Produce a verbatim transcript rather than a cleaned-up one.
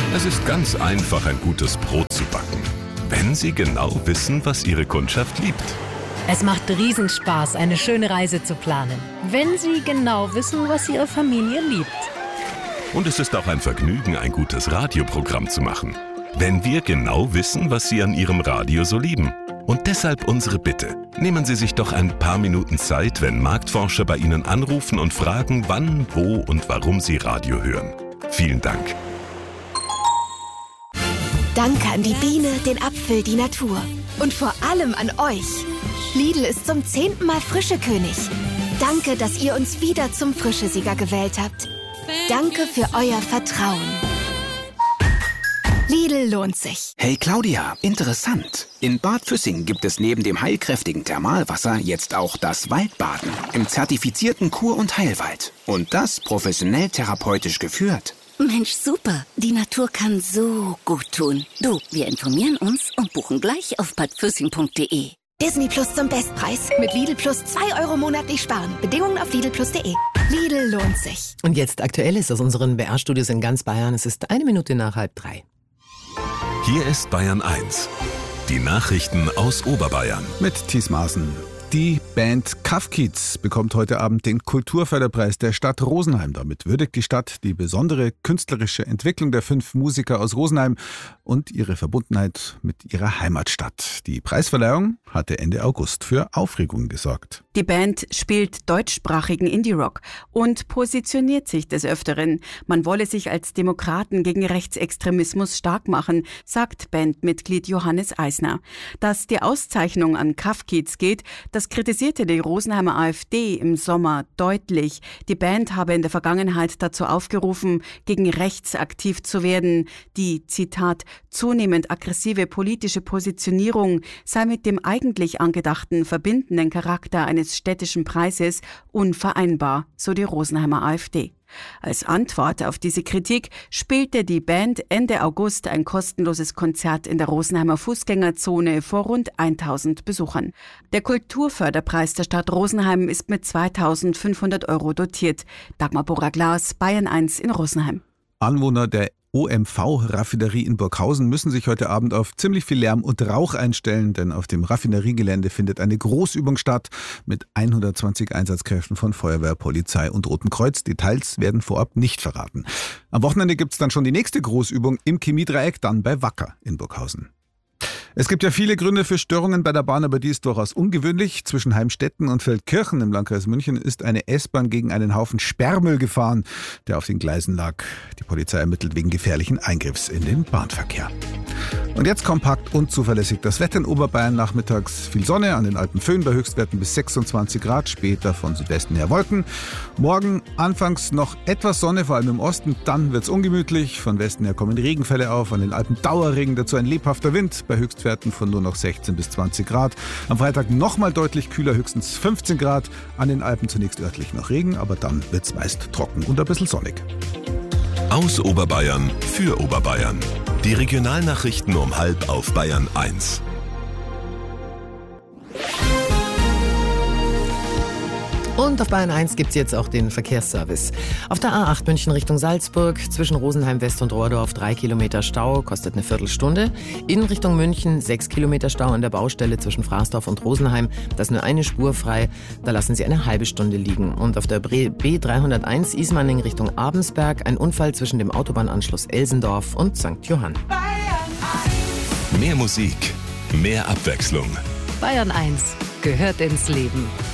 Es ist ganz einfach, ein gutes Brot zu backen, wenn Sie genau wissen, was Ihre Kundschaft liebt. Es macht Riesenspaß, eine schöne Reise zu planen, wenn Sie genau wissen, was Ihre Familie liebt. Und es ist auch ein Vergnügen, ein gutes Radioprogramm zu machen, wenn wir genau wissen, was Sie an Ihrem Radio so lieben. Und deshalb unsere Bitte. Nehmen Sie sich doch ein paar Minuten Zeit, wenn Marktforscher bei Ihnen anrufen und fragen, wann, wo und warum Sie Radio hören. Vielen Dank. Danke an die Biene, den Apfel, die Natur. Und vor allem an euch. Lidl ist zum zehnten Mal Frischekönig. Danke, dass ihr uns wieder zum Frischesieger gewählt habt. Danke für euer Vertrauen. Lidl lohnt sich. Hey Claudia, interessant. In Bad Füssing gibt es neben dem heilkräftigen Thermalwasser jetzt auch das Waldbaden im zertifizierten Kur- und Heilwald. Und das professionell therapeutisch geführt. Mensch, super. Die Natur kann so gut tun. Du, wir informieren uns und buchen gleich auf bad füssing punkt de. Disney Plus zum Bestpreis. Mit Lidl Plus zwei Euro monatlich sparen. Bedingungen auf lidl plus punkt de. Lidl lohnt sich. Und jetzt Aktuelles aus unseren B R-Studios in ganz Bayern. Es ist eine Minute nach halb drei. Hier ist Bayern eins. Die Nachrichten aus Oberbayern. Mit Thies Maaßen. Die Band Kafkiez bekommt heute Abend den Kulturförderpreis der Stadt Rosenheim. Damit würdigt die Stadt die besondere künstlerische Entwicklung der fünf Musiker aus Rosenheim und ihre Verbundenheit mit ihrer Heimatstadt. Die Preisverleihung hatte Ende August für Aufregung gesorgt. Die Band spielt deutschsprachigen Indie-Rock und positioniert sich des Öfteren. Man wolle sich als Demokraten gegen Rechtsextremismus stark machen, sagt Bandmitglied Johannes Eisner. Dass die Auszeichnung an Kafkiez geht, das kritisierte die Rosenheimer AfD im Sommer deutlich. Die Band habe in der Vergangenheit dazu aufgerufen, gegen rechts aktiv zu werden. Die, Zitat, zunehmend aggressive politische Positionierung sei mit dem eigentlich angedachten verbindenden Charakter eines städtischen Preises unvereinbar, so die Rosenheimer AfD. Als Antwort auf diese Kritik spielte die Band Ende August ein kostenloses Konzert in der Rosenheimer Fußgängerzone vor rund tausend Besuchern. Der Kulturförderpreis der Stadt Rosenheim ist mit zweitausendfünfhundert Euro dotiert. Dagmar Bora-Glas, Bayern eins in Rosenheim. Anwohner der O M V-Raffinerie in Burghausen müssen sich heute Abend auf ziemlich viel Lärm und Rauch einstellen, denn auf dem Raffineriegelände findet eine Großübung statt mit hundertzwanzig Einsatzkräften von Feuerwehr, Polizei und Rotem Kreuz. Details werden vorab nicht verraten. Am Wochenende gibt es dann schon die nächste Großübung im Chemiedreieck, dann bei Wacker in Burghausen. Es gibt ja viele Gründe für Störungen bei der Bahn, aber die ist durchaus ungewöhnlich. Zwischen Heimstetten und Feldkirchen im Landkreis München ist eine S-Bahn gegen einen Haufen Sperrmüll gefahren, der auf den Gleisen lag. Die Polizei ermittelt wegen gefährlichen Eingriffs in den Bahnverkehr. Und jetzt kompakt und zuverlässig das Wetter in Oberbayern. Nachmittags viel Sonne, an den Alpen Föhn bei Höchstwerten bis sechsundzwanzig Grad, später von Südwesten her Wolken. Morgen anfangs noch etwas Sonne, vor allem im Osten, dann wird's ungemütlich. Von Westen her kommen Regenfälle auf, an den Alpen Dauerregen, dazu ein lebhafter Wind bei Höchstwerten von nur noch sechzehn bis zwanzig Grad. Am Freitag nochmal deutlich kühler, höchstens fünfzehn Grad. An den Alpen zunächst örtlich noch Regen, aber dann wird's meist trocken und ein bisschen sonnig. Aus Oberbayern für Oberbayern. Die Regionalnachrichten um halb auf Bayern eins. Und auf Bayern eins gibt es jetzt auch den Verkehrsservice. Auf der A acht München Richtung Salzburg, zwischen Rosenheim West und Rohrdorf drei Kilometer Stau, kostet eine Viertelstunde. In Richtung München sechs Kilometer Stau an der Baustelle zwischen Fraßdorf und Rosenheim. Da ist nur eine Spur frei, da lassen Sie eine halbe Stunde liegen. Und auf der B dreihunderteins Ismaning Richtung Abensberg ein Unfall zwischen dem Autobahnanschluss Elsendorf und Sankt Johann. Mehr Musik, mehr Abwechslung. Bayern eins gehört ins Leben.